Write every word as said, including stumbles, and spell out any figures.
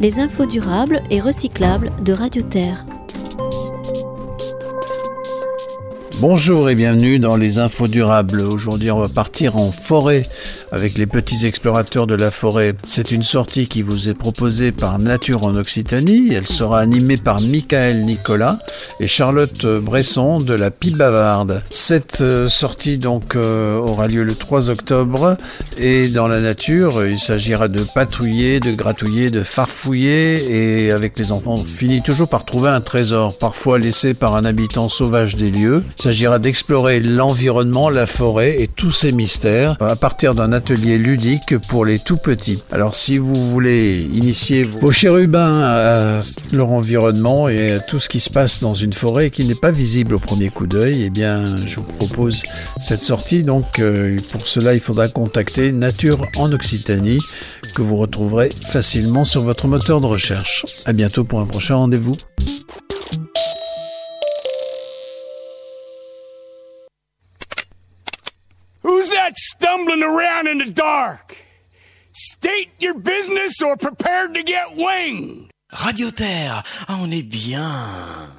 les infos durables et recyclables de Radio Terre. Bonjour et bienvenue dans les infos durables. Aujourd'hui, on va partir en forêt avec les petits explorateurs de la forêt. C'est une sortie qui vous est proposée par Nature en Occitanie. Elle sera animée par Michael Nicolas et Charlotte Bresson de la Pie Bavarde. Cette euh, sortie donc euh, aura lieu le trois octobre et dans la nature, il s'agira de patrouiller, de gratouiller, de farfouiller et avec les enfants, on finit toujours par trouver un trésor, parfois laissé par un habitant sauvage des lieux. Il s'agira d'explorer l'environnement, la forêt et tous ses mystères à partir d'un atelier ludique pour les tout petits. Alors si vous voulez initier vos chérubins à leur environnement et à tout ce qui se passe dans une forêt qui n'est pas visible au premier coup d'œil, eh bien je vous propose cette sortie. Donc euh, pour cela il faudra contacter Nature en Occitanie que vous retrouverez facilement sur votre moteur de recherche. À bientôt pour un prochain rendez-vous. Who's that stumbling around in the dark? State your business or prepare to get winged. Radio Terre, ah, on est bien.